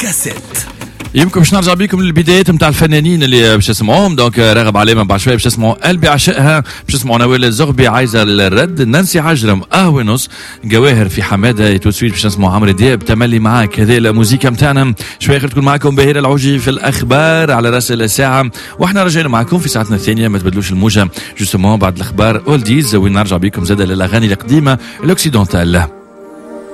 كاسيت. يمكن باش نرجع بيكم للبدايات نتاع الفنانين اللي باش اسمعهم. دونك راغب عليهم بعد شويه باش اسمعوا قلبي عشقها، باش اسمعوا نوال الزغبي عايزه الرد، نانسي عجرم ونص، جواهر في حماده، توسويت باش نسمعوا عمرو دياب تملي معاك. هذه الموسيقى نتاعنا شويه تكون معكم بهير العوجي في الاخبار على راس الساعه، واحنا رجعنا معكم في ساعتنا الثانيه. ما تبدلوش الموجه جوستومون بعد الاخبار اولديز، وين نرجع بكم زاده للاغاني القديمه الاوكسيدونتال.